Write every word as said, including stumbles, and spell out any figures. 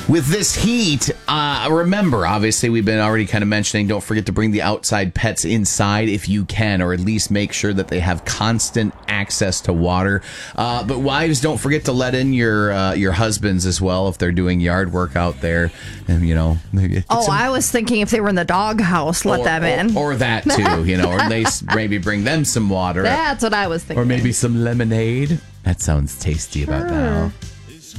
With this heat, uh, remember, obviously, we've been already kind of mentioning, don't forget to bring the outside pets inside if you can, or at least make sure that they have constant access to water. Uh, but wives, don't forget to let in your uh, your husbands as well if they're doing yard work out there. And, you know, oh, some, I was thinking if they were in the doghouse, let or, them in. Or, or that too, you know, or at least maybe bring them some water. That's what I was thinking. Or maybe some lemonade. That sounds tasty about Sure. now.